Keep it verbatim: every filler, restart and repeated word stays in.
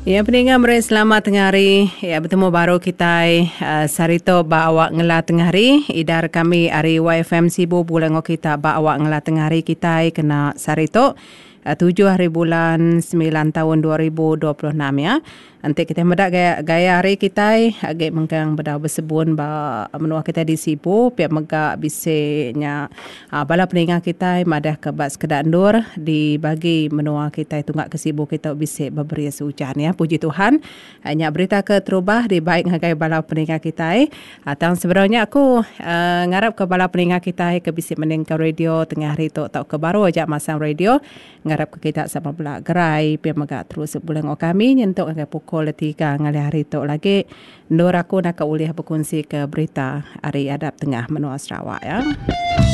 Ya, peningan mereka selamat tengah hari. Ya, bertemu baru kita uh, sarito ba awak ngela tengah hari. Idar kami ari Y F M Sibu bulan kita ba awak ngela tengah hari kita kena sarito uh, tujuh hari bulan sembilan tahun dua ribu dua puluh enam ya. Nanti kita medak gaya, gaya hari kita agak menggang beda bersebun ba menua kita di Sibu pihak mega bisanya uh, bala peningan kita madah ke bas kedandur dibagi menua kita itu ngak ke Sibu kita bisa berberi hujan ya. Puji Tuhan. Hanya berita ke terubah di baik ngagai bala peningan kita. Atau sebenarnya aku uh, ngarap ke bala peningan kita ke bisa meningkat radio tengah hari tu tak ke baru aja masang radio ngarap ke kita sama bela gerai pihak mega terus sebulan kami nyentuk ngagai pukul tiga ngali hari tu lagi Nur aku nak uliah berkongsi ke berita hari adab tengah menua Sarawak ya.